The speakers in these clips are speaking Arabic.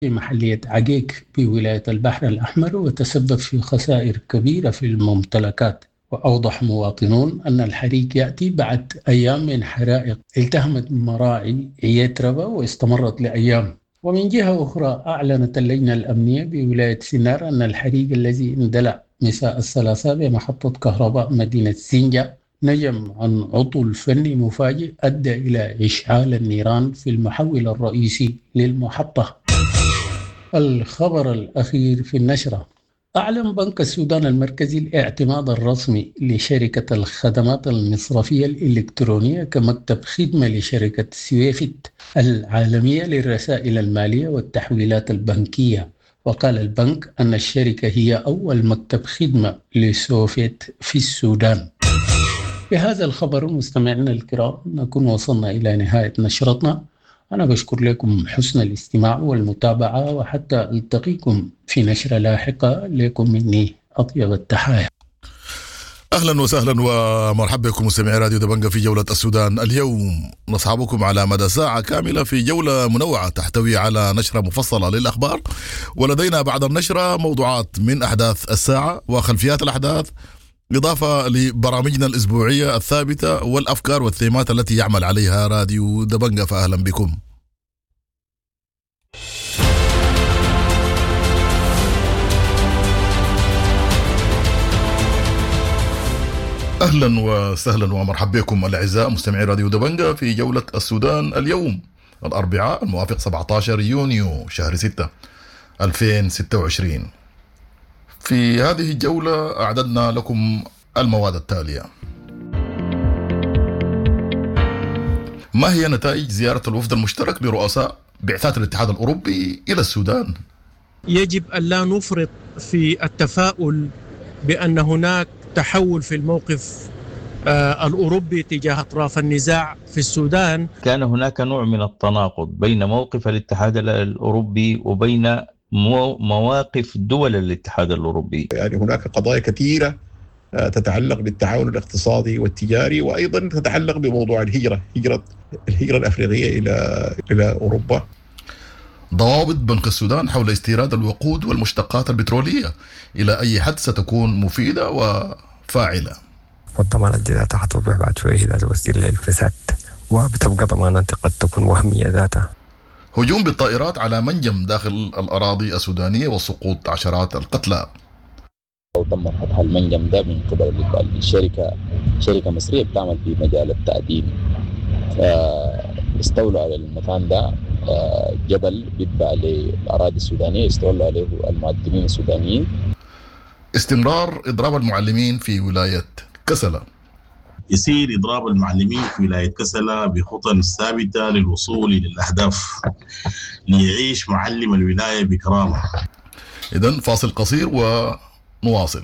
في محلية عقيق في ولاية البحر الأحمر، وتسبب في خسائر كبيرة في الممتلكات. وأوضح مواطنون أن الحريق يأتي بعد أيام من حرائق التهمت مراعي يتربة واستمرت لأيام. ومن جهة أخرى، أعلنت اللجنة الأمنية بولاية سينار أن الحريق الذي اندلع مساء الثلاثاء بمحطة كهرباء مدينة سينجا نجم عن عطل فني مفاجئ أدى إلى إشعال النيران في المحول الرئيسي للمحطة. الخبر الأخير في النشرة: أعلن بنك السودان المركزي الاعتماد الرسمي لشركة الخدمات المصرفية الإلكترونية كمكتب خدمة لشركة سويفت العالمية للرسائل المالية والتحويلات البنكية. وقال البنك أن الشركة هي أول مكتب خدمة لسوفيت في السودان. بهذا الخبر مستمعينا الكرام نكون وصلنا إلى نهاية نشرتنا. أنا بشكر لكم حسن الاستماع والمتابعة، وحتى ألتقيكم في نشرة لاحقة. لكم مني أطيب التحايا. أهلا وسهلا ومرحبا بكم مستمعي راديو دبنجة في جولة السودان اليوم. نصحبكم على مدى ساعة كاملة في جولة منوعة تحتوي على نشرة مفصلة للأخبار، ولدينا بعد النشرة موضوعات من أحداث الساعة وخلفيات الأحداث، إضافة لبرامجنا الأسبوعية الثابتة والأفكار والثيمات التي يعمل عليها راديو دبنجة. فأهلا بكم. أهلا وسهلا ومرحبا بكم الأعزاء مستمعي راديو دبنجة في جولة السودان اليوم الأربعاء الموافق 17 يونيو شهر 6 2026. في هذه الجولة أعددنا لكم المواد التالية: ما هي نتائج زيارة الوفد المشترك لرؤساء بعثات الاتحاد الأوروبي إلى السودان؟ يجب أن لا نفرط في التفاؤل بأن هناك تحول في الموقف الأوروبي تجاه أطراف النزاع في السودان. كان هناك نوع من التناقض بين موقف الاتحاد الأوروبي وبين مواقف دول الاتحاد الأوروبي. يعني هناك قضايا كثيرة تتعلق بالتعاون الاقتصادي والتجاري، وأيضا تتعلق بموضوع الهجرة الأفريقية إلى أوروبا. ضوابط بنك السودان حول استيراد الوقود والمشتقات البترولية إلى أي حد ستكون مفيدة وفاعلة؟ والضمانات دي ذاتها حتوضح بعد شوية لا توصل للفساد، وبتبقى ضمانات قد تكون وهمية ذاتها. هجوم بالطائرات على منجم داخل الأراضي السودانية وسقوط عشرات القتلى. وتم فتح المنجم ده من قبل شركة مصرية بتعمل في مجال التأديب، فاستولوا على المكان ده جبل بيتبع للأراضي السودانية، استولوا عليه المعدمين السودانيين. استمرار إضراب المعلمين في ولاية كسلة. يسير إضراب المعلمين في ولاية كسلة بخطى ثابتة للوصول للأهداف ليعيش معلم الولاية بكرامة. إذن فاصل قصير ونواصل.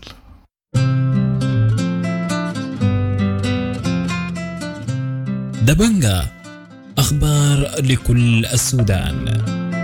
دبنجة، أخبار لكل السودان.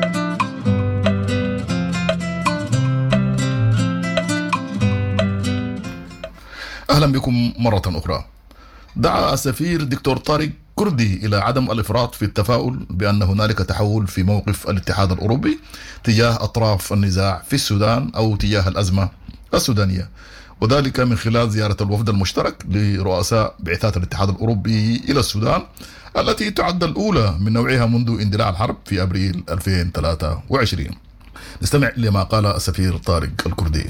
أهلا بكم مرة أخرى. دعا السفير الدكتور طارق كردي إلى عدم الإفراط في التفاؤل بأن هنالك تحول في موقف الاتحاد الأوروبي تجاه أطراف النزاع في السودان أو تجاه الأزمة السودانية، وذلك من خلال زيارة الوفد المشترك لرؤساء بعثات الاتحاد الأوروبي إلى السودان التي تعد الأولى من نوعها منذ اندلاع الحرب في أبريل 2023. نستمع لما قال السفير طارق الكردي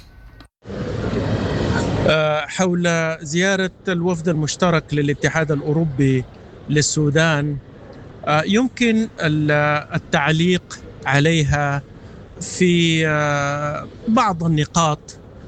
حول زيارة الوفد المشترك للاتحاد الأوروبي للسودان. يمكن التعليق عليها في بعض النقاط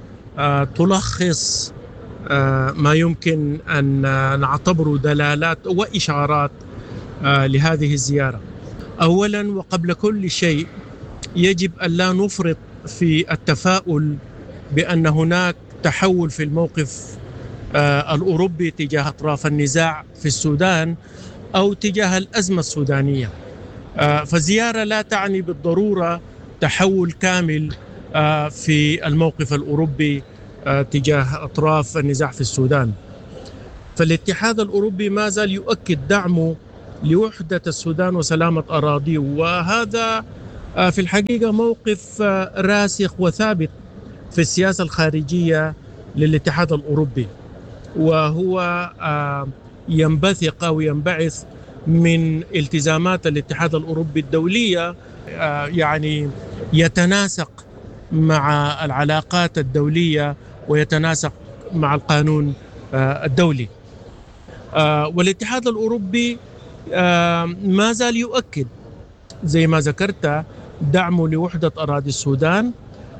تلخص ما يمكن أن نعتبره دلالات وإشارات لهذه الزيارة. أولا وقبل كل شيء يجب أن لا نفرط في التفاؤل بأن هناك تحول في الموقف الأوروبي تجاه أطراف النزاع في السودان أو تجاه الأزمة السودانية. فزيارة لا تعني بالضرورة تحول كامل في الموقف الأوروبي تجاه أطراف النزاع في السودان. فالاتحاد الأوروبي ما زال يؤكد دعمه لوحدة السودان وسلامة أراضيه، وهذا في الحقيقة موقف راسخ وثابت في السياسة الخارجية للاتحاد الأوروبي، وهو ينبثق أو ينبعث من التزامات الاتحاد الأوروبي الدولية، يعني يتناسق مع العلاقات الدولية ويتناسق مع القانون الدولي. والاتحاد الأوروبي ما زال يؤكد زي ما ذكرت دعمه لوحدة أراضي السودان،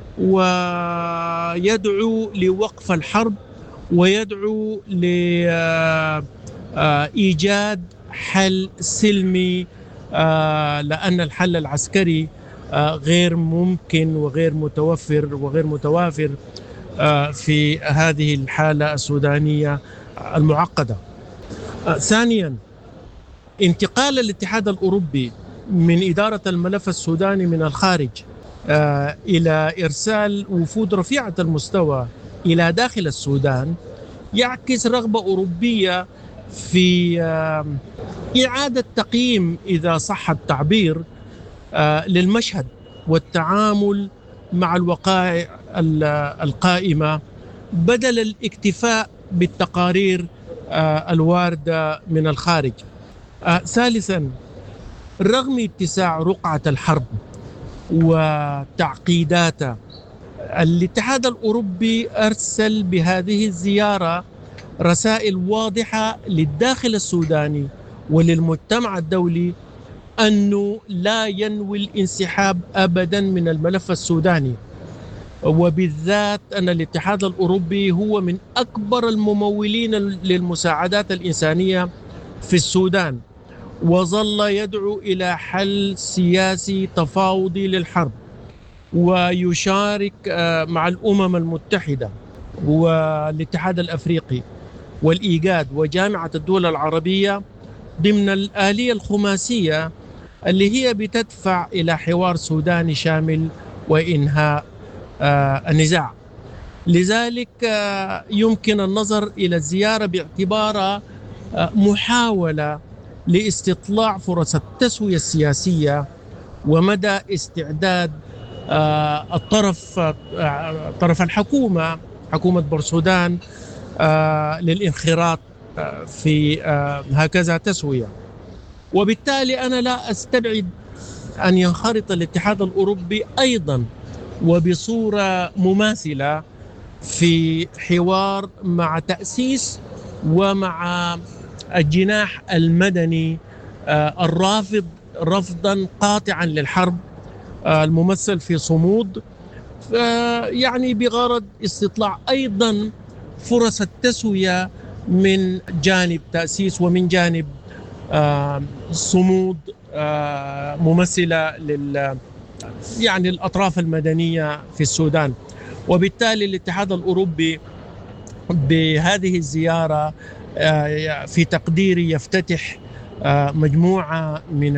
ويدعو لوقف الحرب، ويدعو لإيجاد حل سلمي، لأن الحل العسكري غير ممكن وغير متوفر وغير متوافر في هذه الحالة السودانية المعقدة. ثانيا، انتقال الاتحاد الأوروبي من إدارة الملف السوداني من الخارج إلى إرسال وفود رفيعة المستوى إلى داخل السودان يعكس رغبة أوروبية في إعادة تقييم، إذا صح التعبير، للمشهد والتعامل مع الوقائع القائمة، بدل الاكتفاء بالتقارير الواردة من الخارج. ثالثا، رغم اتساع رقعة الحرب وتعقيداتها، الاتحاد الأوروبي أرسل بهذه الزيارة رسائل واضحة للداخل السوداني وللمجتمع الدولي أنه لا ينوي الانسحاب أبدا من الملف السوداني، وبالذات أن الاتحاد الأوروبي هو من أكبر الممولين للمساعدات الإنسانية في السودان، وظل يدعو إلى حل سياسي تفاوضي للحرب، ويشارك مع الأمم المتحدة والاتحاد الأفريقي والإيجاد وجامعة الدول العربية ضمن الآلية الخماسية اللي هي بتدفع إلى حوار سوداني شامل وإنهاء النزاع. لذلك يمكن النظر إلى الزيارة باعتبارها محاولة لاستطلاع فرص التسوية السياسية ومدى استعداد طرف الحكومة، حكومة بورسودان، للانخراط في هكذا تسوية. وبالتالي أنا لا أستبعد أن ينخرط الاتحاد الأوروبي أيضا وبصورة مماثلة في حوار مع تأسيس ومع الجناح المدني الرافض رفضا قاطعا للحرب، الممثل في صمود، يعني بغرض استطلاع أيضا فرص التسوية من جانب تأسيس ومن جانب صمود ممثلة يعني الأطراف المدنية في السودان. وبالتالي الاتحاد الأوروبي بهذه الزيارة في تقديري يفتتح مجموعة من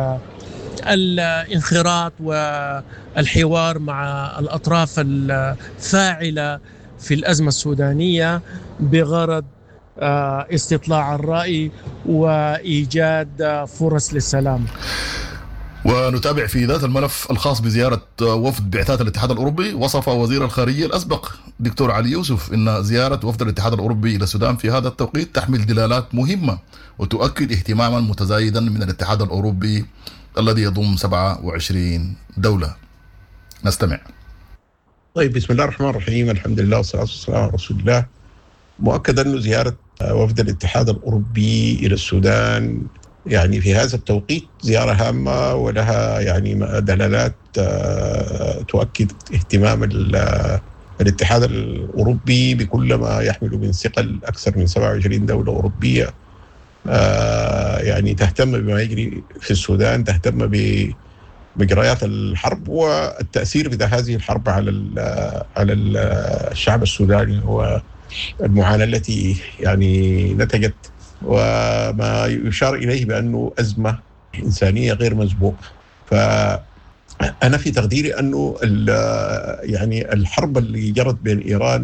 الانخراط والحوار مع الأطراف الفاعلة في الأزمة السودانية بغرض استطلاع الرأي وإيجاد فرص للسلام. ونتابع في ذات الملف الخاص بزيارة وفد بعثات الاتحاد الأوروبي. وصف وزير الخارجية الأسبق دكتور علي يوسف أن زيارة وفد الاتحاد الأوروبي إلى السودان في هذا التوقيت تحمل دلالات مهمة وتؤكد اهتماما متزايدا من الاتحاد الأوروبي الذي يضم 27 دولة. نستمع. طيب، بسم الله الرحمن الرحيم، الحمد لله والصلاة والسلام على رسول الله. مؤكد أن زيارة وفد الاتحاد الأوروبي إلى السودان يعني في هذا التوقيت زيارة هامة ولها يعني دلالات تؤكد اهتمام الاتحاد الأوروبي بكل ما يحمل من ثقل. أكثر من 27 دولة أوروبية يعني تهتم بما يجري في السودان، تهتم بمجريات الحرب والتأثير بتاع هذه الحرب على الشعب السوداني والمعاناة التي يعني نتجت، وما يشار إليه بأنه أزمة إنسانية غير مسبوقة. فأنا في تقديري أنه يعني الحرب اللي جرت بين إيران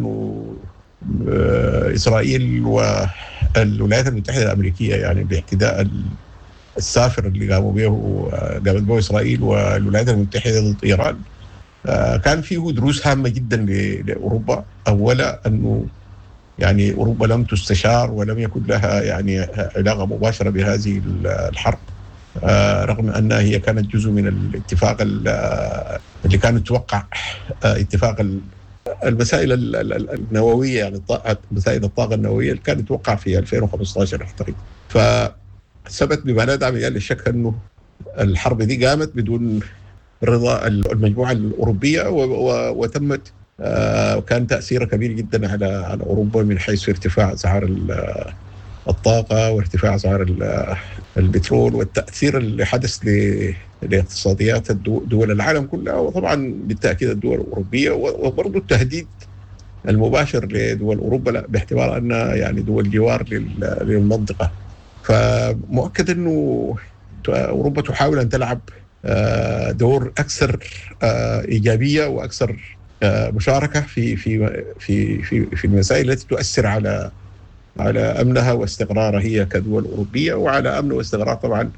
وإسرائيل والولايات المتحدة الأمريكية يعني باعتداء السافر اللي قامت به إسرائيل والولايات المتحدة ضد إيران، كان فيه دروس هامة جدا لأوروبا. أولا أنه يعني أوروبا لم تستشار ولم يكن لها يعني علاقة مباشرة بهذه الحرب، رغم أنها هي كانت جزء من الاتفاق اللي كان يتوقع، اتفاق المسائل النووية، يعني مسائل الطاقة النووية اللي كان يتوقع في 2015 أعتقد. فثبت بما لا داعي للشك أنه الحرب دي قامت بدون رضا المجموعة الأوروبية، وتمت وكان تأثيرها كبير جدا على أوروبا من حيث ارتفاع أسعار الطاقة وارتفاع أسعار البترول، والتأثير اللي حدث لاقتصاديات دول العالم كلها، وطبعا بالتأكيد الدول الأوروبية، وبرضو التهديد المباشر لدول أوروبا باعتبار أنها يعني دول جوار للمنطقة. فمؤكد أنه أوروبا تحاول أن تلعب دور أكثر إيجابية وأكثر مشاركة في المسائل التي تؤثر على أمنها واستقرارها هي كدول أوروبية، وعلى أمن واستقرار طبعا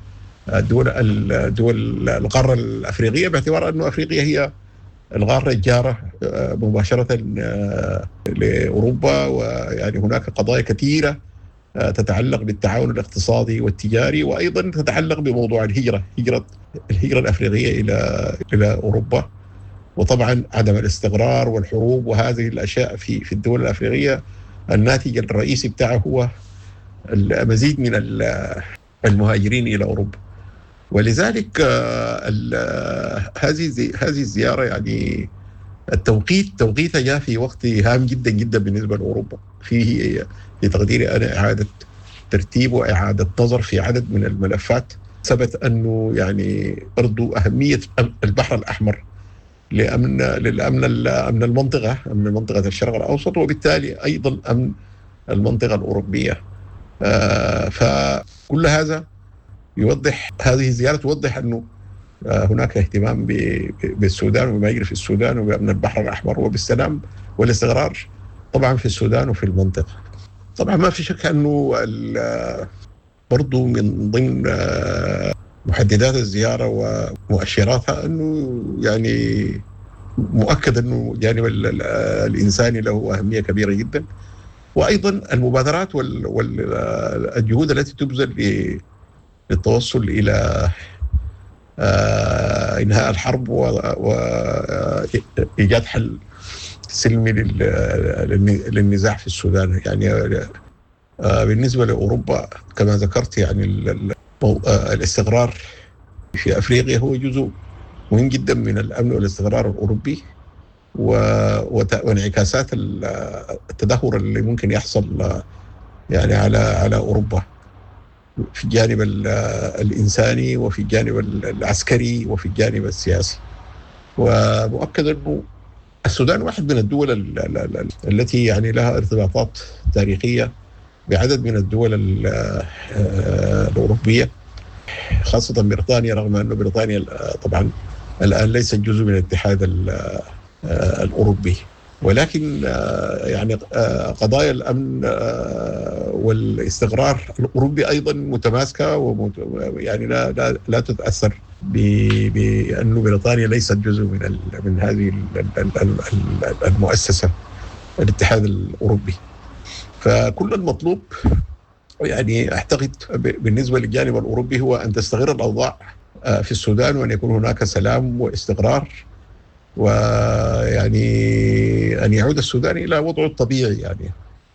دول القارة الأفريقية، باعتبار أن أفريقيا هي القارة الجارة مباشرة لأوروبا، ويعني هناك قضايا كثيرة تتعلق بالتعاون الاقتصادي والتجاري، وأيضا تتعلق بموضوع الهجرة الأفريقية إلى أوروبا، وطبعا عدم الاستقرار والحروب وهذه الأشياء في الدول الأفريقية. الناتج الرئيسي بتاعه هو المزيد من المهاجرين إلى أوروبا. ولذلك هذه الزيارة يعني توقيتها جاء في وقت هام جدا جدا بالنسبة لأوروبا، فيه لتقديري أنا إعادة ترتيب وإعادة نظر في عدد من الملفات. ثبت أنه يعني برضو أهمية البحر الأحمر لأمن المنطقة، أمن منطقة الشرق الأوسط، وبالتالي أيضا أمن المنطقة الأوروبية. فكل هذا يوضح، هذه الزيارة توضح أنه هناك اهتمام بالسودان وما يجري في السودان وبأمن البحر الأحمر وبالسلام والاستقرار طبعا في السودان وفي المنطقة. طبعا ما في شك أنه برضو من ضمن محددات الزيارة ومؤشراتها أنه يعني مؤكد أنه الجانب الإنساني له أهمية كبيرة جدا، وأيضا المبادرات والجهود التي تبذل للتوصل إلى إنهاء الحرب وإيجاد حل سلمي للنزاع في السودان. يعني بالنسبة لأوروبا كما ذكرت يعني الاستقرار في أفريقيا هو جزء مهم جدا من الأمن والاستقرار الأوروبي، وانعكاسات التدهور اللي ممكن يحصل يعني على أوروبا في الجانب الإنساني وفي الجانب العسكري وفي الجانب السياسي. ومؤكد أنه السودان واحد من الدول التي يعني لها ارتباطات تاريخية بعدد من الدول الأوروبية، خاصة بريطانيا، رغم أن بريطانيا طبعا الآن ليست جزء من الاتحاد الأوروبي، ولكن يعني قضايا الأمن والاستقرار الأوروبي أيضا متماسكة، يعني لا تتأثر بأن بريطانيا ليست جزء من هذه المؤسسة الاتحاد الأوروبي. فكل المطلوب يعني أعتقد بالنسبة للجانب الأوروبي هو أن تستقر الأوضاع في السودان، وأن يكون هناك سلام واستقرار، ويعني أن يعود السودان إلى وضعه الطبيعي يعني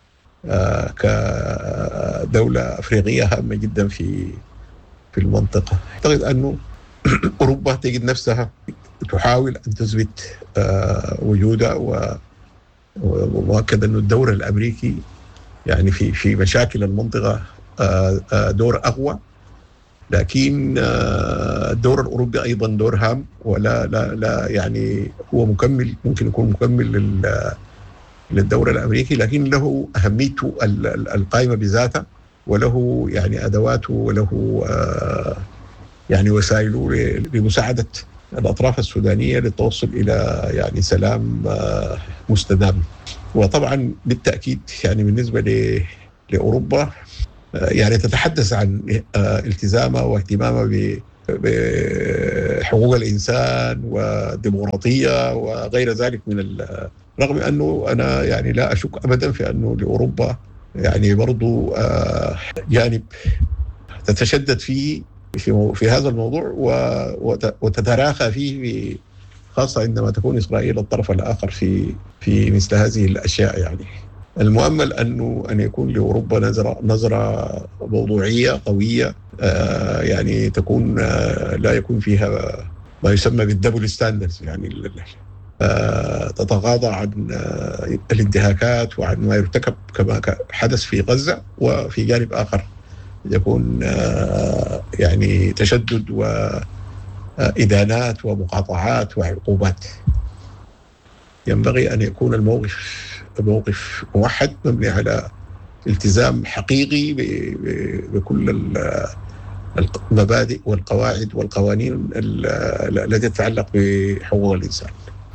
كدولة أفريقية هامة جدا في المنطقة. أعتقد أنه أوروبا تجد نفسها تحاول أن تثبت وجودها، ومؤكد أنه الدور الأمريكي يعني في مشاكل المنطقة دور أقوى، لكن الدور الأوروبي أيضا دور هام، ولا لا يعني هو مكمل، ممكن يكون مكمل للدور الأمريكي، لكن له أهميته القائمة بذاته، وله يعني أدواته، وله يعني وسائله لمساعدة الأطراف السودانية للتوصل إلى يعني سلام مستدام. وطبعا بالتأكيد يعني بالنسبة لأوروبا يعني تتحدث عن التزامها واهتمامها بحقوق الإنسان والديمقراطية وغير ذلك رغم أنه أنا يعني لا أشك أبدا في أنه لأوروبا يعني برضو جانب تتشدد في هذا الموضوع وتتراخى فيه خاصة عندما تكون إسرائيل الطرف الآخر في مثل هذه الأشياء. يعني المؤمل أن يكون لأوروبا نظرة موضوعية قوية، يعني تكون لا يكون فيها ما يسمى بالدبل ستاندردز، يعني تتغاضى عن الانتهاكات وعن ما يرتكب كما حدث في غزة، وفي جانب آخر يكون يعني تشدد وإدانات ومقاطعات وعقوبات. ينبغي أن يكون الموقف موحد مبني على التزام حقيقي بكل المبادئ والقواعد والقوانين التي تتعلق بحقوق الإنسان.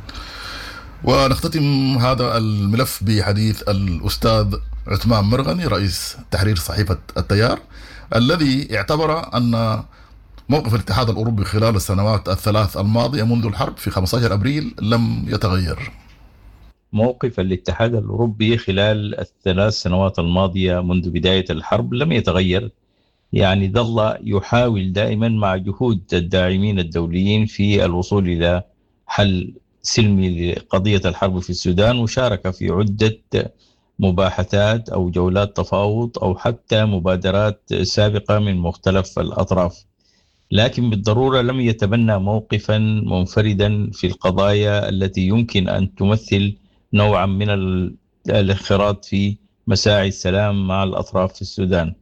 ونختتم هذا الملف بحديث الأستاذ عثمان مرغني رئيس تحرير صحيفة التيار، الذي اعتبر أن موقف الاتحاد الأوروبي خلال السنوات الثلاث الماضية منذ الحرب في 15 أبريل لم يتغير. موقف الاتحاد الأوروبي خلال الثلاث سنوات الماضية منذ بداية الحرب لم يتغير، يعني ظل يحاول دائما مع جهود الداعمين الدوليين في الوصول إلى حل سلمي لقضية الحرب في السودان، وشارك في عدة مباحثات أو جولات تفاوض أو حتى مبادرات سابقة من مختلف الأطراف، لكن بالضرورة لم يتبنى موقفا منفردا في القضايا التي يمكن أن تمثل نوعا من الانخراط في مساعي السلام مع الأطراف في السودان.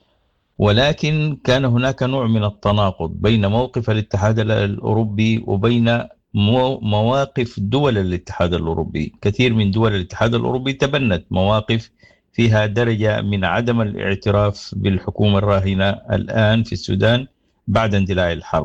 ولكن كان هناك نوع من التناقض بين موقف الاتحاد الأوروبي وبين مواقف دول الاتحاد الأوروبي. كثير من دول الاتحاد الأوروبي تبنت مواقف فيها درجة من عدم الاعتراف بالحكومة الراهنة الآن في السودان بعد اندلاع الحرب،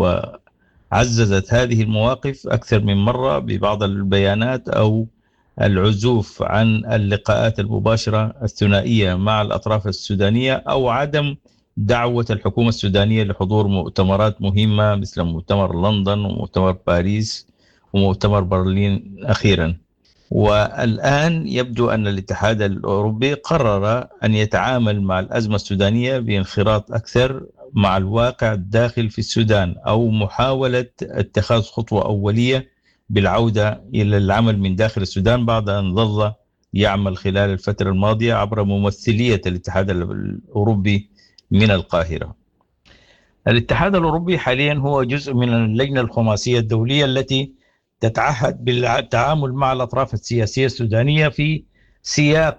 وعززت هذه المواقف أكثر من مرة ببعض البيانات أو العزوف عن اللقاءات المباشرة الثنائية مع الأطراف السودانية أو عدم دعوة الحكومة السودانية لحضور مؤتمرات مهمة مثل مؤتمر لندن ومؤتمر باريس ومؤتمر برلين أخيرا. والآن يبدو أن الاتحاد الأوروبي قرر أن يتعامل مع الأزمة السودانية بانخراط أكثر مع الواقع الداخل في السودان، أو محاولة اتخاذ خطوة أولية بالعودة إلى العمل من داخل السودان بعد أن ظل يعمل خلال الفترة الماضية عبر ممثلية الاتحاد الأوروبي من القاهرة. الاتحاد الأوروبي حاليا هو جزء من اللجنة الخماسية الدولية التي تتعهد بالتعامل مع الأطراف السياسية السودانية في سياق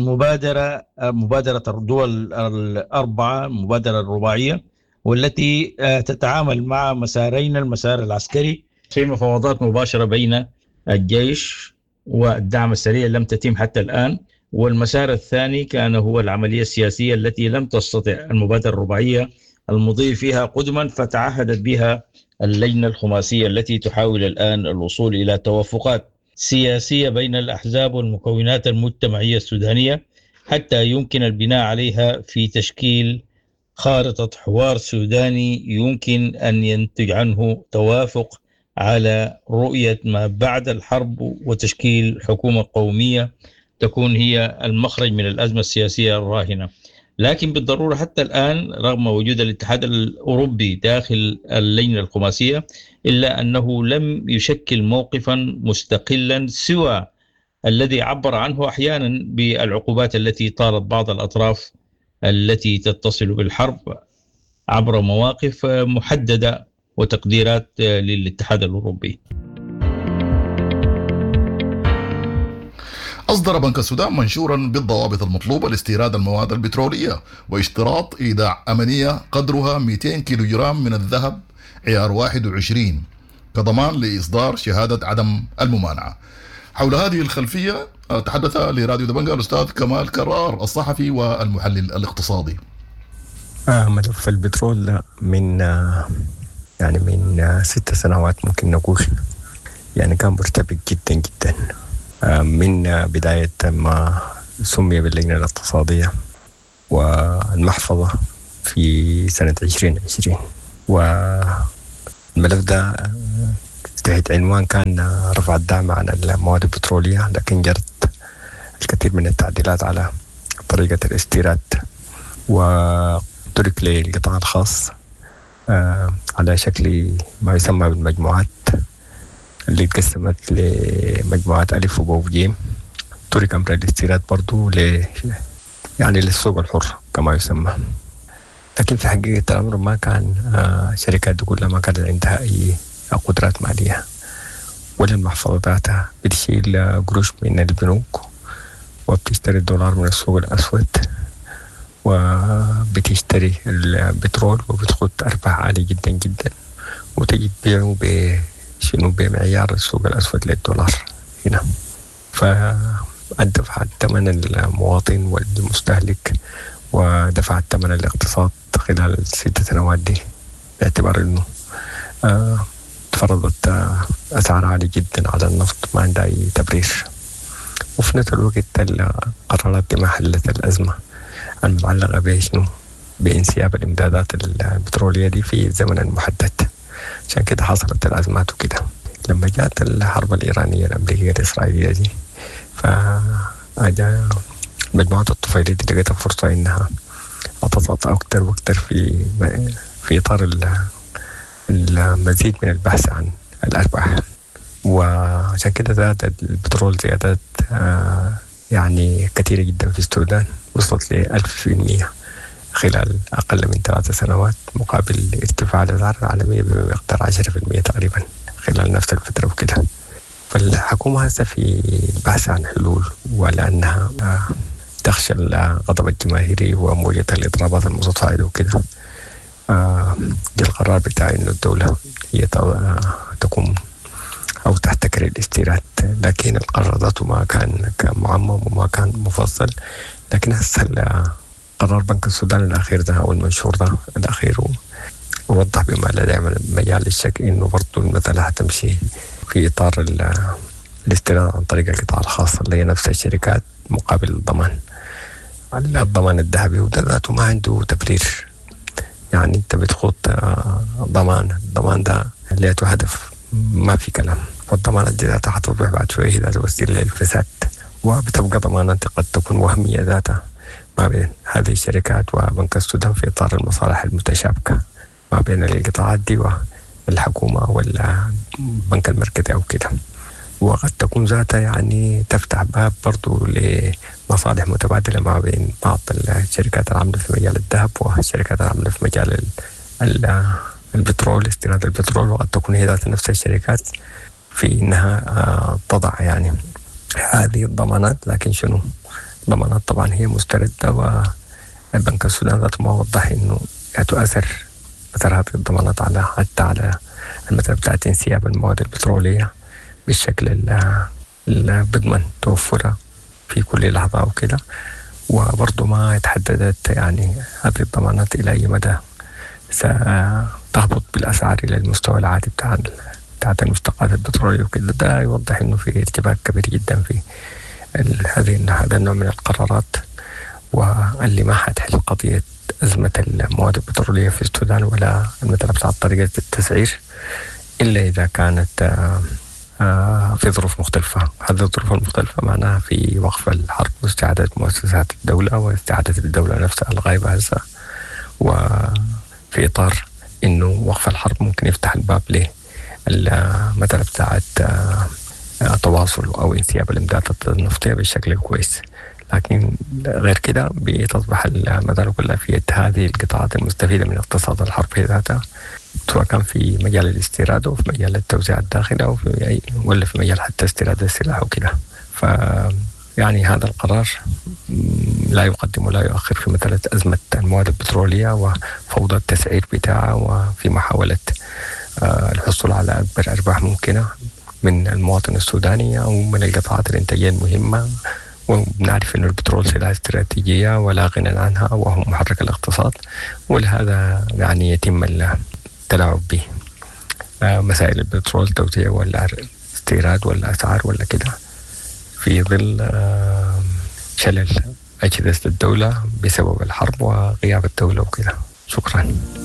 مبادرة الدول الأربعة، المبادرة الرباعية، والتي تتعامل مع مسارين: المسار العسكري في مفاوضات مباشرة بين الجيش والدعم السريع لم تتم حتى الآن، والمسار الثاني كان هو العملية السياسية التي لم تستطع المبادرة الرباعية المضي فيها قدما، فتعهدت بها اللجنة الخماسية التي تحاول الآن الوصول إلى توافقات سياسية بين الأحزاب والمكونات المجتمعية السودانية حتى يمكن البناء عليها في تشكيل خارطة حوار سوداني يمكن أن ينتج عنه توافق على رؤية ما بعد الحرب وتشكيل حكومة قومية تكون هي المخرج من الأزمة السياسية الراهنة. لكن بالضرورة حتى الآن رغم وجود الاتحاد الأوروبي داخل اللجنة الخماسية إلا أنه لم يشكل موقفا مستقلا سوى الذي عبر عنه أحيانا بالعقوبات التي طالت بعض الأطراف التي تتصل بالحرب عبر مواقف محددة وتقديرات للاتحاد الأوروبي. أصدر بنك السودان منشورا بالضوابط المطلوبة لاستيراد المواد البترولية واشتراط إيداع أمنية قدرها 200 كيلوغرام من الذهب عيار 21 كضمان لإصدار شهادة عدم الممانعة. حول هذه الخلفية تحدث لراديو دبنجة الأستاذ كمال كرار الصحفي والمحلل الاقتصادي. ملف البترول من 6 سنوات ممكن نقول يعني كان مرتبك جدا جدا من بداية ما سمي باللجنة الاقتصادية والمحفظة في سنة 2020. والملف ده تحت عنوان كان رفع الدعم عن المواد البترولية، لكن جرت الكثير من التعديلات على طريقة الاستيراد، وترك للقطاع الخاص على شكل ما يسمى بالمجموعات اللي اتقسمت لمجموعات ألف وباء وجيم. ترك أمر الاستيراد برضو يعني للسوق الحر كما يسمى. لكن في حقيقة الأمر ما كان شركات دي كلها ما كانت عندها أي قدرات مالية ولا المحفظة ذاتها بتشيل قروش من البنوك وبتشتري الدولار من السوق الأسود وبتشتري البترول وبتخد أرباح عالية جدا جدا وتجي تبيعه بمعيار السوق الأسود للدولار هنا. فدفع ثمن المواطن والمستهلك ودفع ثمن الاقتصاد خلال ال6 سنوات دي، باعتبار انه تفرضت اسعار عالية جدا على النفط ما عندها اي تبرير. وفي نفس الوقت القرارات دي ما حلت الازمة المتعلقة بشنو بانسياب الامدادات البترولية دي في الزمن المحدد. عشان كده حصلت الازمات وكده. لما جاءت الحرب الإيرانية الأمريكية الإسرائيلية دي، فأجا مجموعة الطفيلية دي لقيتها فرصة إنها أتطلع أكتر وأكتر في إطار المزيد من البحث عن الأرباح. وعشان كده زاد البترول زيادات يعني كثيرة جدا في السودان، وصلت ل1000% خلال أقل من 3 سنوات، مقابل ارتفاع الأسعار العالمية بمقدار 10% تقريبا خلال نفس الفترة وكده. فالحكومة هسه في البحث عن حلول، ولأنها تخشى الغضب الجماهيري وموجة الإضرابات المتفاعلة وكده، جاء القرار بتاع إنه الدولة هي تقوم أو تحتكر الاستيراد. لكن القرار ذاته ما كان معمم وما كان مفصل. لكن هسه قرار بنك السودان الأخير ده أو المنشور ده الأخير ووضح بما لا داعي مجال للشك إنه برضو المسألة هتمشي في إطار الاستيراد عن طريق القطاع الخاص اللي هي نفس الشركات مقابل الضمان الذهبي، وده ذاته ما عنده تبرير. يعني أنت بتخوض الضمان ده اللي هدف ما في كلام، والضمانات دي ذاتها حتصبح بعد شوية إذا وسيلة للفساد، وبتبقى ضمانات قد تكون وهمية ذاتها ما بين هذه الشركات وبنك السودان في إطار المصالح المتشابكة ما بين القطاعات دي والحكومة والبنك المركزي أو كده. وقد تكون ذاتها يعني تفتح باب برضو لمصالح متبادلة ما بين بعض الشركات العاملة في مجال الذهب والشركات العاملة في مجال البترول، استيراد البترول. وقد تكون هي ذات نفس الشركات في إنها تضع يعني هذه الضمانات. لكن شنو ضمانات طبعا هي مستردة، والبنك السودان ذاته ما وضح إنه تؤثر هذه الضمانات حتى على المسألة بتاعت انسياب المواد البترولية بالشكل اللي بضمن توفرها في كل لحظة وكده. وبرضه ما يتحددت يعني هذه الضمانات إلى أي مدى ستهبط بالأسعار إلى المستوى العادي بتاعت المشتقات البترولية وكده. ده يوضح إنه في ارتباك كبير جدا في هذا النوع من القرارات، واللي ما حتحل قضية أزمة المواد البترولية في السودان ولا المثل بتاع طريقة التسعير إلا إذا كانت في ظروف مختلفة. هذه الظروف المختلفة معناها في وقف الحرب واستعادة مؤسسات الدولة واستعادة الدولة نفسها الغايبة هسه، وفي إطار إنه وقف الحرب ممكن يفتح الباب للمثل بتاعت تواصل أو انسياب الإمدادات النفطية بالشكل الكويس. لكن غير كده بتصبح المسألة كلها في يد هذه القطاعات المستفيدة من اقتصاد الحرب ذاتها، سواء كان في مجال الاستيراد أو في مجال التوزيع الداخلي أو ولا في مجال حتى استيراد السلاح وكده. يعني هذا القرار لا يقدم ولا يؤخر في مسألة أزمة المواد البترولية وفوضى التسعير بتاعها، وفي محاولة الحصول على أكبر أرباح ممكنة من المواطن السوداني أو من القطاعات الإنتاجية المهمة. وبنعرف أن البترول سلعة استراتيجية ولا غنى عنها وهو محرك الاقتصاد، ولهذا يعني يتم التلاعب به. مسائل البترول توزيع ولا استيراد ولا أسعار ولا كده في ظل شلل أجهزة الدولة بسبب الحرب وغياب الدولة وكذا. شكرا.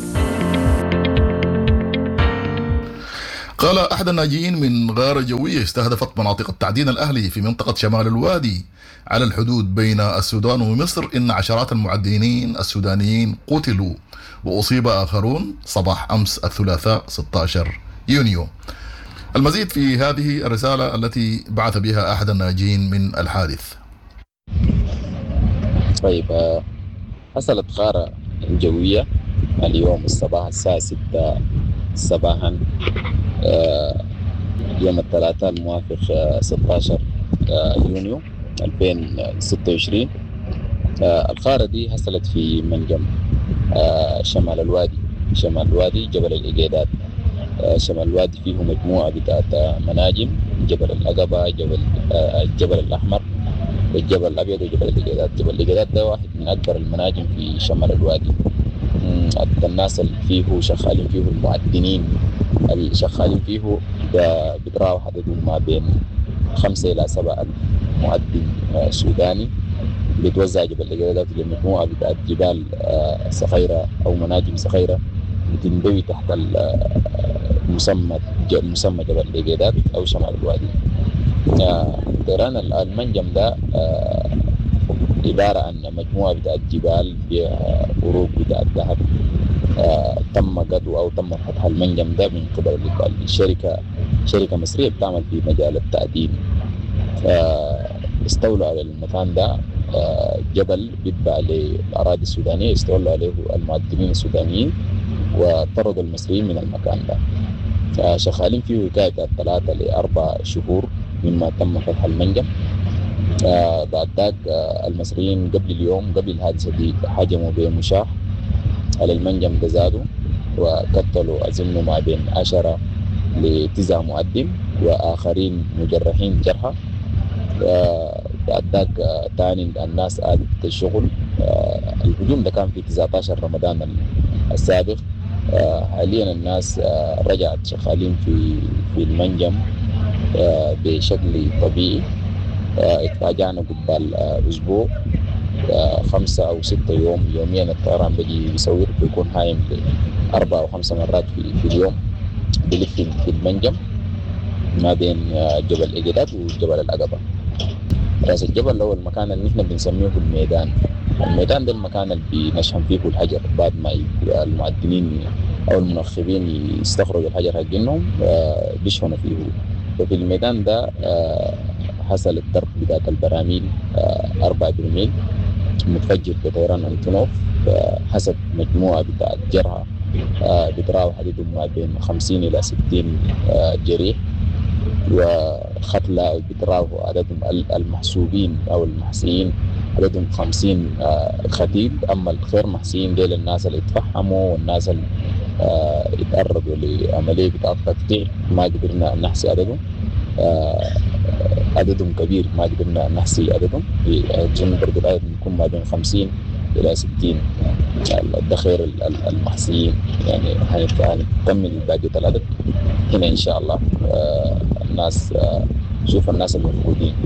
قال أحد الناجين من غارة جوية استهدفت مناطق التعدين الأهلي في منطقة شمال الوادي على الحدود بين السودان ومصر إن عشرات المعدنين السودانيين قتلوا وأصيب آخرون صباح أمس الثلاثاء 16 يونيو. المزيد في هذه الرسالة التي بعث بها أحد الناجين من الحادث. طيب، حصلت غارة جوية اليوم الصباح الساعة 6 صباحا يوم الثلاثاء الموافق 16 يونيو 2026. الغارة دي حصلت في منجم شمال الوادي جبل الإجيدات. شمال الوادي فيه مجموعة بتاعت مناجم، جبل الأقبة، الجبل الأحمر، الجبل الأبيض، وجبل الإجيدات. جبل الإجيدات ده واحد من أكبر المناجم في شمال الوادي. الناس اللي فيه شغالين فيه، المعدنين اللي شغالين فيه بتراوح عددهم ما بين 5 إلى 7 معدن سوداني. بيتوزع جبل الإجيدات لمجموعة بتاعت جبال صغيرة أو مناجم صغيرة بتندوي تحت المسمى جبل الإجيدات أو شمال الوادي. طيران المنجم ده عبارة عن مجموعة بتاعت جبال فيها غروب بتاعت ذهب. تم قطع أو تم فتح المنجم ده من قبل شركة مصرية بتعمل في مجال التعدين. استولوا على المكان ده جبل بيتبع للأراضي السودانية، استولوا عليه المعدنين السودانيين وطردوا المصريين من المكان ده. شغالين فيه حكاية 3 ل 4 شهور مما تم فتح المنجم. بعد ذاك المصريين قبل الحادثة دي هجموا بمشاح على المنجم ده زادوا وقتلوا أظن ما بين 10 ل 9 معدن وآخرين مجرحين جرحى. بعد ذاك تاني الناس عادت الشغل. الهجوم ده كان في 19 رمضان السابق. حاليا الناس رجعت شغالين في المنجم بشكل طبيعي. اتفاجأنا قبل أسبوع 5 أو 6 يوم يوميا الطيران بيجي بيصور، بيكون هايم 4 أو 5 مرات في اليوم، بيلف في المنجم ما بين جبل الإجيدات وجبل الأقبة. راس الجبل هو المكان اللي نحن بنسميه الميدان ده المكان اللي بنشحن فيه الحجر بعد ما المعدنين أو المنخبين يستخرجوا الحجر حقينهم بيشحنوا فيه. وفي الميدان ده حصل الضرب بتاعت البراميل 4 برميل متفجر بطيران أنتونوف. حسب مجموعة بتاعت جرحى بتراوح عددهم ما بين 50 إلى 60 جريح، وقتلى بتراوح عددهم المحسوبين أو المحسيين عددهم 50 قتيل. أما الغير محسيين ديل الناس اللي اتفحموا والناس اللي اتقربوا لعملية بتاعت تقطيع ما قدرنا نحصي عددهم كبير، ما قدرنا نحصي عددهم. أظن برضو العدد يكون ما بين 50 إلى 60 الدخير المحسيين. يعني هنكمل باقي العدد هنا إن شاء الله. الناس شوف الناس المفقودين.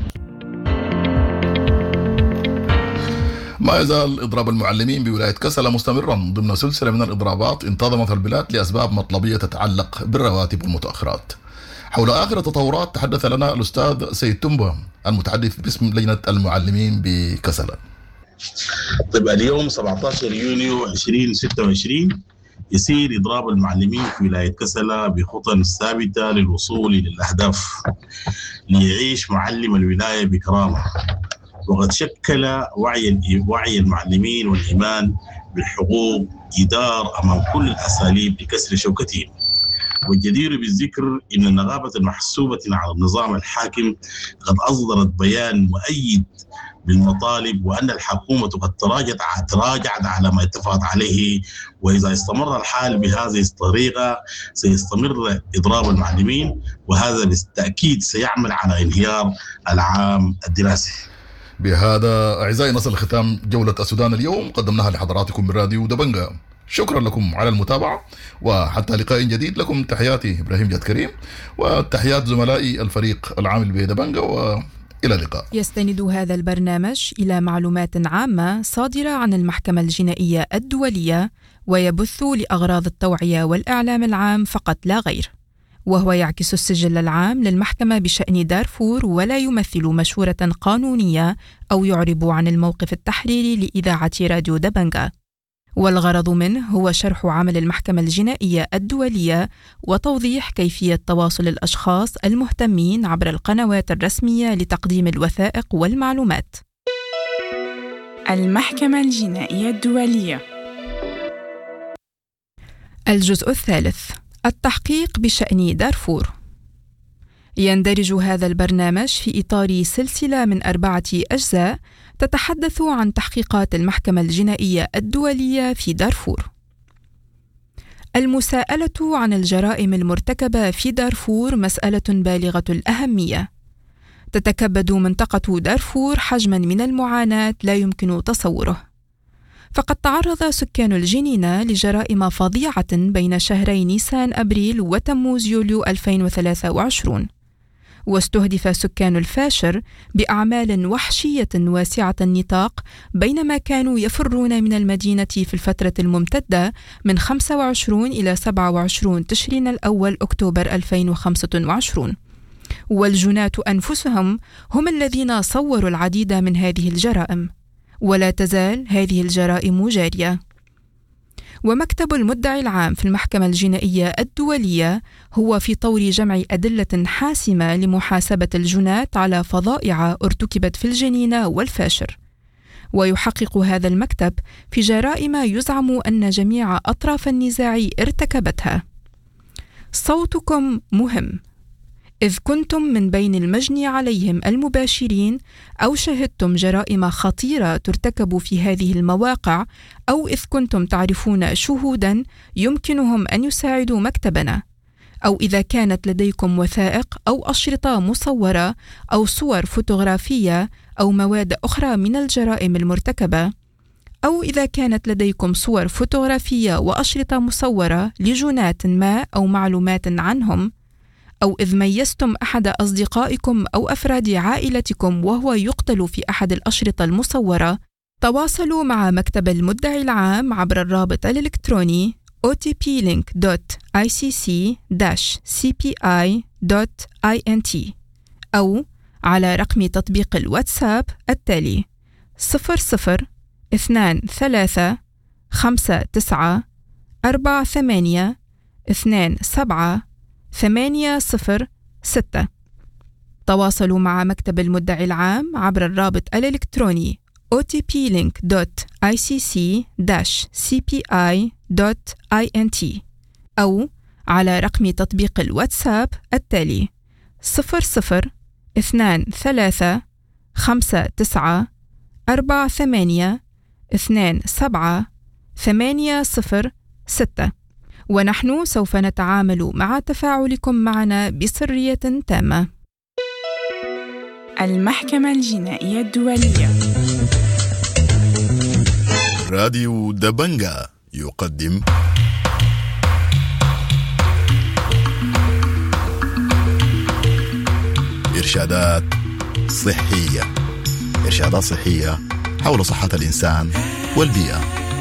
ما يزال إضراب المعلمين بولاية كسلة مستمرا ضمن سلسلة من الإضرابات انتظمت البلاد لأسباب مطلبية تتعلق بالرواتب والمتأخرات. حول آخر التطورات تحدث لنا الأستاذ سيد تنبا المتحدث باسم لجنة المعلمين بكسلة. طيب، اليوم 17 يونيو 2026 يسير إضراب المعلمين في ولاية كسلة بخطى ثابتة للوصول للأهداف ليعيش معلم الولاية بكرامة. وقد شكل وعي المعلمين والإيمان بالحقوق جدار أمام كل الأساليب لكسر شوكتهم. والجدير بالذكر إن النغابة المحسوبة على النظام الحاكم قد أصدرت بيان مؤيد بالمطالب، وأن الحكومة قد تراجعت على ما اتفقت عليه. وإذا استمر الحال بهذه الطريقة سيستمر إضراب المعلمين، وهذا بالتأكيد سيعمل على انهيار العام الدراسي. بهذا أعزائي نصل ختام جولة السودان اليوم قدمناها لحضراتكم من راديو دبنجة. شكرا لكم على المتابعة، وحتى لقاء جديد لكم تحياتي إبراهيم جاد كريم، وتحيات زملائي الفريق العامل بدبنجة، إلى اللقاء. يستند هذا البرنامج إلى معلومات عامة صادرة عن المحكمة الجنائية الدولية، ويبث لأغراض التوعية والإعلام العام فقط لا غير، وهو يعكس السجل العام للمحكمة بشأن دارفور، ولا يمثل مشورة قانونية أو يعرب عن الموقف التحريري لإذاعة راديو دبنجا. والغرض منه هو شرح عمل المحكمة الجنائية الدولية وتوضيح كيفية تواصل الأشخاص المهتمين عبر القنوات الرسمية لتقديم الوثائق والمعلومات. المحكمة الجنائية الدولية. الجزء الثالث: التحقيق بشأن دارفور. يندرج هذا البرنامج في إطار سلسلة من 4 أجزاء تتحدث عن تحقيقات المحكمة الجنائية الدولية في دارفور. المساءلة عن الجرائم المرتكبة في دارفور مسألة بالغة الأهمية. تتكبد منطقة دارفور حجماً من المعاناة لا يمكن تصوره. فقد تعرض سكان الجنينة لجرائم فظيعة بين شهري نيسان أبريل وتموز يوليو 2023، واستهدف سكان الفاشر بأعمال وحشية واسعة النطاق بينما كانوا يفرون من المدينة في الفترة الممتدة من 25 إلى 27 تشرين الأول أكتوبر 2025. والجناة أنفسهم هم الذين صوروا العديد من هذه الجرائم، ولا تزال هذه الجرائم جارية. ومكتب المدعي العام في المحكمة الجنائية الدولية هو في طور جمع أدلة حاسمة لمحاسبة الجناة على فظائع ارتكبت في الجنينة والفاشر. ويحقق هذا المكتب في جرائم يزعم أن جميع أطراف النزاع ارتكبتها. صوتكم مهم، إذ كنتم من بين المجني عليهم المباشرين أو شهدتم جرائم خطيرة ترتكب في هذه المواقع، أو إذ كنتم تعرفون شهوداً يمكنهم أن يساعدوا مكتبنا، أو إذا كانت لديكم وثائق أو أشرطة مصورة أو صور فوتوغرافية أو مواد أخرى من الجرائم المرتكبة، أو إذا كانت لديكم صور فوتوغرافية وأشرطة مصورة لجناة ما أو معلومات عنهم، أو إذ ميزتم أحد أصدقائكم أو أفراد عائلتكم وهو يقتل في أحد الأشرطة المصورة، تواصلوا مع مكتب المدعي العام عبر الرابط الإلكتروني otplink.icc-cpi.int أو على رقم تطبيق الواتساب التالي 0023-59-48-27-806. تواصلوا مع مكتب المدعي العام عبر الرابط الإلكتروني otplink.icc-cpi.int أو على رقم تطبيق الواتساب التالي 0023-59-48-27-806. ونحن سوف نتعامل مع تفاعلكم معنا بسرية تامة. المحكمة الجنائية الدولية. راديو دبنجا يقدم إرشادات صحية. إرشادات صحية حول صحة الإنسان والبيئة.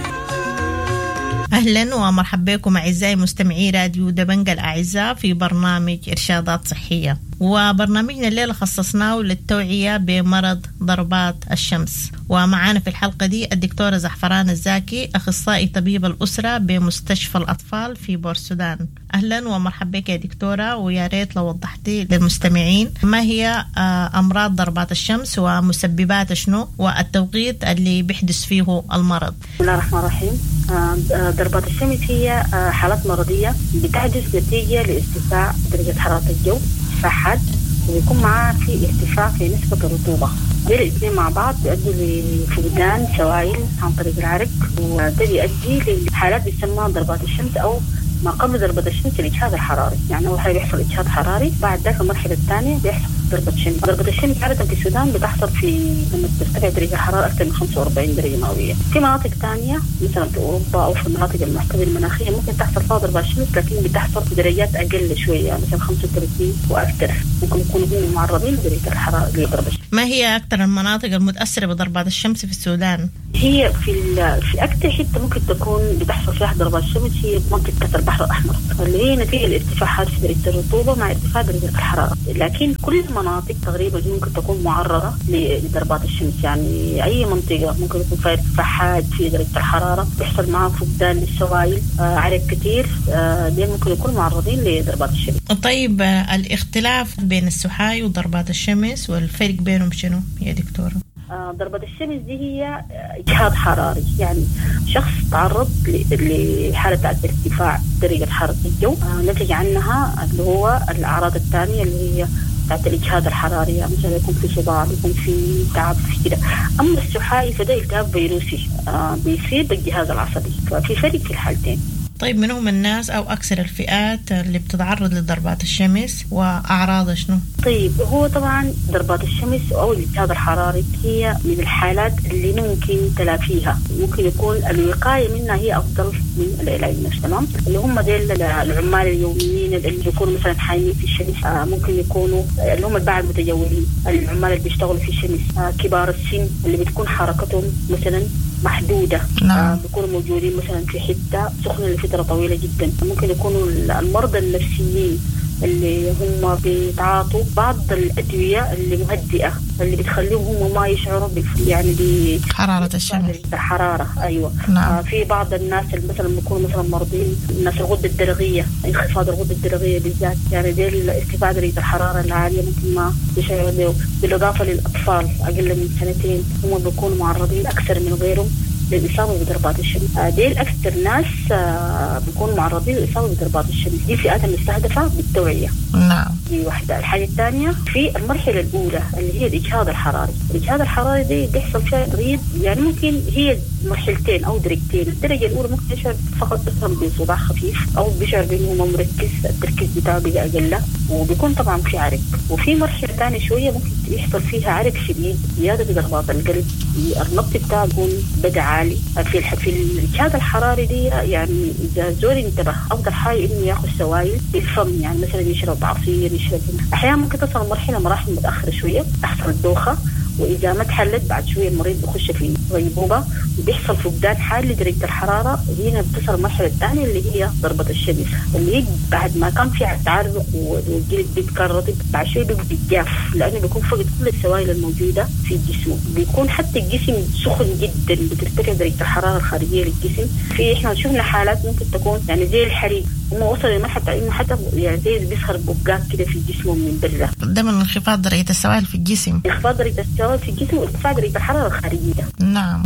أهلا ومرحبا بكم أعزائي مستمعي راديو دبنجا الأعزاء في برنامج إرشادات صحية. وبرنامجنا الليلة خصصناه للتوعية بمرض ضربات الشمس، ومعانا في الحلقة دي الدكتورة زعفران الزاكي، أخصائي طبيب الأسرة بمستشفى الأطفال في بورسودان. أهلا ومرحبا بك يا دكتورة، ويا ريت لو وضحتي للمستمعين ما هي أمراض ضربات الشمس ومسببات شنو والتوقيت اللي بيحدث فيه المرض. بسم الله الرحمن الرحيم. ضربات الشمس هي حالات مرضية بتحدث نتيجة لارتفاع درجة حرارة الجو فحد، ويكون معاه في ارتفاع في نسبة الرطوبة. دول الاثنين مع بعض بيؤدوا لفقدان سوائل عن طريق العرق، وده بيؤدي لحالات بيسمى ضربات الشمس أو ما قبل ضربة الشمس الإجهاد الحراري. يعني أول حاجة بيحصل إجهاد حراري، بعد ذلك المرحلة الثانية بيحصل ضربة شمس. ضربة الشمس عادة في السودان بتحصل في لما ترتفع درجة الحرارة أكثر من 45 درجة مئوية. في مناطق ثانية مثلا في أوروبا أو في المناطق المحتوية المناخية ممكن تحصل فيها ضربة شمس، لكن بتحصل في درجات أقل شوية مثلا 35 وأكثر، ممكن يكونوا هم معرضين لدرجة الحرارة لضربة الشمس. ما هي أكثر المناطق المتأثرة بضربات الشمس في السودان؟ هي في أكثر حتة ممكن تكون بتحصل فيها ضربات الشمس هي منطقة البحر الأحمر، اللي هي نتيجة الارتفاعات في درجة الرطوبة مع ارتفاع درجة الحرارة. لكن كل المناطق تقريبا ممكن تكون معرضة لضربات الشمس، يعني أي منطقة ممكن يكون فيها ارتفاع حاد في درجة الحرارة، بيحصل معها فقدان للسوائل، عرق كتير، دي ممكن يكونوا معرضين لضربات الشمس. طيب الاختلاف بين السحاي وضربات الشمس والفرق بينهم شنو يا دكتورة؟ ضربة الشمس دي هي إجهاض حراري، يعني شخص تعرض لحالة ارتفاع درجة حرارة الجو، نتج عنها اللي هو الأعراض الثانية اللي هي بتاعت الإجهاض الحراري، يعني مثلا يكون في صداع، يكون في تعب في كده. أما السحائي فده التهاب فيروسي بيصير بالجهاز العصبي، ففي فرق في الحالتين. طيب من هم الناس أو أكثر الفئات اللي بتتعرض لضربات الشمس وأعراضها شنو؟ طيب هو طبعا ضربات الشمس أو الإجهاض الحراري هي من الحالات اللي ممكن تلافيها، ممكن يكون الوقاية منها هي أفضل من العلاج نفسه. تمام، اللي هم ديل العمال اليوميين اللي يكونوا مثلا حامين في الشمس، ممكن يكونوا اللي هم الباعة المتجولين، العمال اللي بيشتغلوا في الشمس، كبار السن اللي بتكون حركتهم مثلا محدودة، بيكونوا موجودين مثلا في حتة سخنة لفترة طويلة جدا. ممكن يكونوا المرضى النفسيين اللي هم بيتعاطوا بعض الأدوية اللي مهدئة اللي بتخليهم هم ما يشعروا يعني بحرارة الشمس. الحرارة أيوة. في بعض الناس اللي مثلا بيكونوا مثلا مرضين، الناس الغدة الدرقية، انخفاض الغدة الدرقية بالذات، يعني دي ارتفاع درجة الحرارة العالية ممكن ما يشعروا له. بالإضافة للأطفال أقل من 2 هم بيكونوا معرضين أكثر من غيرهم للإصابة بضربات الشمس. دي الأكثر ناس بيكونوا معرضين للإصابة بضربات الشمس. دي فئات المستهدفة بالتوعية. نعم. دي واحدة. الحاجة الثانية في المرحلة الأولى اللي هي الإجهاض الحراري. الإجهاض الحراري دي بيحصل فيها تغيير، يعني ممكن هي مرحلتين أو درجتين. الدرجة الأولى ممكن يشعر فقط بصداع خفيف أو بيشعر بأنه هو مركز، التركيز بتاعه بيبقى أقل، وبيكون طبعا في عرق. وفي مرحلة ثانية شوية ممكن يحصل فيها عرق شديد، زيادة بضربات القلب، النبض بتاعه يكون بدأ عالي. في الإجهاض الحراري دي يعني إذا زول انتبه أفضل حاجة إنه يأخذ سوائل بالفم، يعني مثلا يشرب عصير، يشرب. أحيانا ممكن تصل مراحل متأخرة شوية، تحصل الدوخة، وإذا ما تحلت بعد شوية المريض بيخش في غيبوبة وبيحصل فقدان حاد لدرجة الحرارة. هنا بتصل المرحلة الثانية اللي هي ضربة الشمس، اللي هي بعد ما كان في تعرق والجلد بيتكرر بعد شوية بيبقى جاف، لأنه بيكون فقد كل السوائل الموجودة في الجسم. بيكون حتى الجسم سخن جدا، بترتفع درجة الحرارة الخارجية للجسم. إحنا شفنا حالات ممكن تكون يعني زي الحريق، هم وصلوا لمرحلة إنه حتى يعني زي بيسخر بقات كده في جسمهم من برا. ده من انخفاض درجة السوائل في الجسم. انخفاض درجة السوائل في الجسم وارتفاع درجة الحرارة الخارجية. نعم.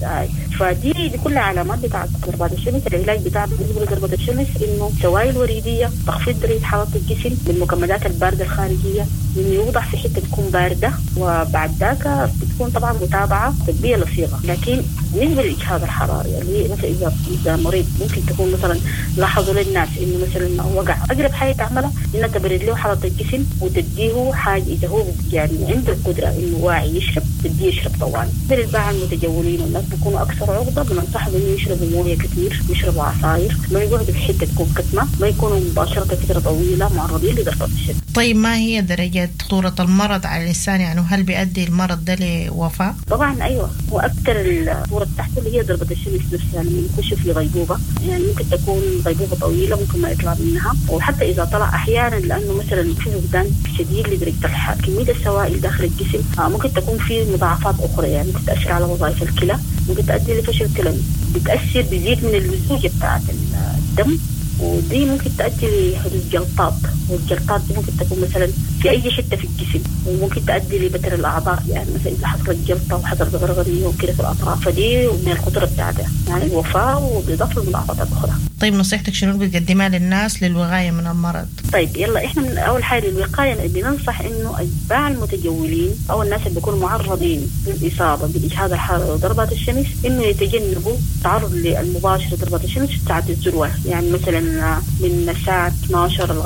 فدي كلها علامات بتاعت ضربات الشمس. العلاج بتاع بالنسبة لضربات الشمس إنه سوائل وريدية، تخفيض درجة حرارة الجسم بالمكملات الباردة الخارجية، إنه يوضع في حتة تكون باردة، وبعد ذاك بتكون طبعا متابعة طبية لصيغة. لكن بالنسبة للإجهاض الحراري اللي هي مثلا إذا مريض ممكن تكون مثلا لاحظوا للناس إنه مثلا وقع، أقرب حاجة تعملها إنها تبرد له حرارة الجسم وتديه حاجة إذا هو يعني عنده القدرة إنه واعي يشرب، تديه يشرب طوال. بالنسبة للمتجولين والناس بيكونوا أكثر عرضة، بننصحهم إنه يشربوا موية كثير، يشربوا عصاير، ما يقعدوا في حتة تكون كتمة، ما يكونوا مباشرة فترة طويلة معرضين لضربات الشمس. طيب ما هي درجة خطورة المرض على الإنسان؟ يعني هل بيؤدي المرض ده لوفاة؟ طبعا أيوة، وأكثر الخطورة تحته اللي هي ضربة الشمس نفسها، يعني يخش في غيبوبة، يعني ممكن تكون غيبوبة طويلة ممكن ما يطلع منها، وحتى إذا طلع أحيانا لأنه مثلا في فقدان شديد لدرجة كمية السوائل داخل الجسم، ممكن تكون في مضاعفات أخرى، يعني ممكن تأثر على وظائف الكلى، ممكن تؤدي لفشل كلوي، بتأثر بزيد من اللزوجة بتاعت الدم، ودي ممكن تؤدي لحدوث جلطات، والجلطات دي ممكن تكون مثلا في أي حتة في الجسم، وممكن تؤدي لبتر الأعضاء، يعني مثلا إذا حصلت جلطة وحصلت غرغرية وكده في الأطراف، فدي من الخطورة بتاعتها يعني الوفاة وبإضافة لمضاعفات أخرى. طيب نصيحتك شنو بتقدمها للناس للوقاية من المرض؟ طيب يلا إحنا من أول حاجة للوقاية بننصح إنه أتباع المتجولين أو الناس اللي بيكونوا معرضين للإصابة بالإجهاض الحراري وضربات الشمس إنه يتجنبوا التعرض للمباشر لضربات الشمس في ساعة الذروة، يعني مثلا من الساعة 12 لغاية الساعة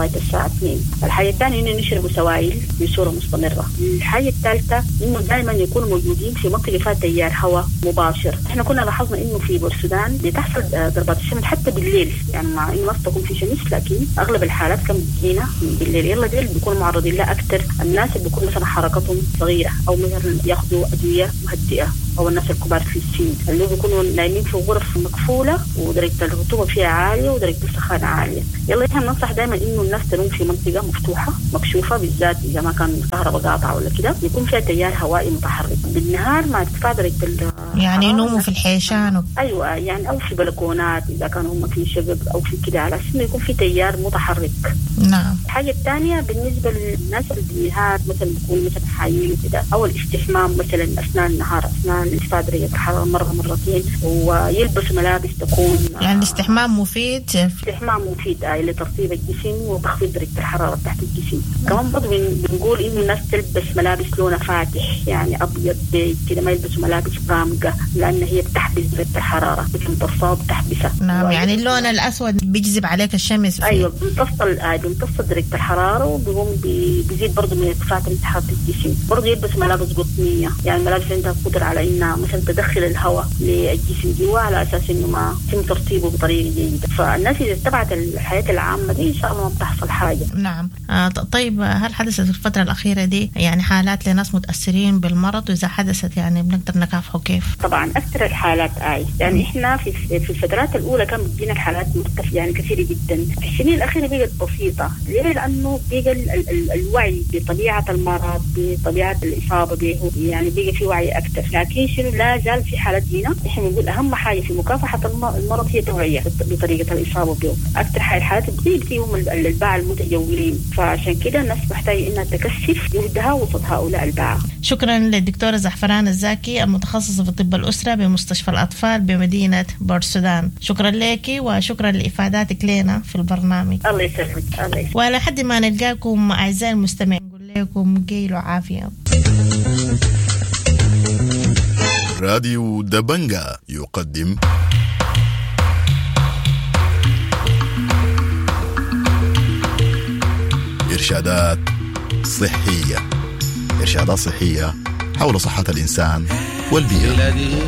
2. الحاجة الثانية إنه يشربوا سوائل بصورة مستمرة. الحاجة الثالثة إنه دائما يكونوا موجودين في منطقة فيها تيار هواء مباشر. إحنا كنا لاحظنا إنه في بورسودان بتحصل ضربات الشمس حتى بالليل، يعني مع إنه ما تكون في شمس لكن أغلب الحالات كم بتجينا بالليل. يلا ديل بيكونوا معرضين لها أكثر الناس اللي بيكون مثلا حركتهم صغيرة أو مثلا ياخذوا أدوية مهدئة، أو الناس الكبار في السن اللي بيكونوا نايمين في غرف مقفولة ودرجة الرطوبة فيها عالية ودرجة السخانة عالية. يلا إحنا ننصح دائما إنه الناس تنوم في منطقة مفتوحة مكشوفة، بالذات إذا ما كان الكهرباء قاطعة ولا كده، يكون فيها تيار هوائي متحرك. بالنهار مع ارتفاع درجة يعني ينوموا في الحيشان أيوة يعني، أو في بلكونات إذا كانوا هم في شقق أو في كده، على أساس إنه يكون في تيار متحرك. نعم. الحاجة الثانية بالنسبة للناس اللي بالنهار مثلا بيكون مثلا حايين وكده، أو الاستحمام مثلا أثناء النهار أثناء ارتفاع درجة الحرارة مرتين، ويلبسوا ملابس تكون يعني الاستحمام مفيد. الاستحمام مفيد لترطيب الجسم وتخفيض درجة الحرارة تحت الجسم. كمان برضه بنقول إنه الناس تلبس ملابس لونها فاتح، يعني أبيض كده، ما يلبسوا ملابس غامقة لأن هي بتحبس درجة الحرارة، بتمتصها وبتحبسها. نعم. يعني اللون الأسود بيجذب عليك الشمس. أيوة بيمتص درجة الحرارة وبيقوم بيزيد برضه من ارتفاع درجة حرارة الجسم. برضه يلبس ملابس قطنية، يعني ملابس عندها قدرة على إنها مثلا تدخل الهواء للجسم جوا على أساس إنه ما يتم ترطيبه بطريقة جيدة. فالناس إذا اتبعت الحياة العامة دي إن شاء الله ما بتحصل حاجة. نعم. طيب هل حدثت في الفترة الأخيرة دي يعني حالات لناس متأثرين بالمرض؟ وإذا حدثت يعني بنقدر نكافحه كيف؟ طبعا أكثر الحالات يعني إحنا في الفترات الأولى كان بتجينا الحالات يعني كثيرة جدا. في السنين الأخيرة بقت بسيطة. ليه؟ لأنه بقى الوعي بطبيعة المرض، بطبيعة الإصابة به، يعني بقى في وعي أكثر. لكن شنو لا زال في حالات جينا. إحنا بنقول أهم حاجة في مكافحة المرض هي توعية بطريقة الإصابة به. أكثر الحالات بتيجي الباعة المتجولين، فعشان كده الناس محتاجة إنها تكثف جهدها وسط هؤلاء الباعة. شكرا للدكتورة زعفران الزاكي المتخصصة في طب الأسرة بمستشفى الأطفال بمدينة بورسودان. شكرا لك وشكرا لإفاداتك لنا في البرنامج. الله يسلمك. وعلى حد ما نلقاكم أعزائي المستمعين نقول لكم قيلوا عافية. راديو دبنجا يقدم إرشادات صحية حول صحة الإنسان والبيئة.